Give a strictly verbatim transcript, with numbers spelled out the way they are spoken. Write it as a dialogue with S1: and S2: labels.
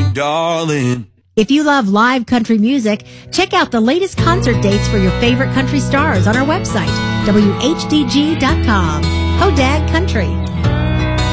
S1: darling.
S2: If you love live country music, check out the latest concert dates for your favorite country stars on our website, W H D G dot com. Hodag Country.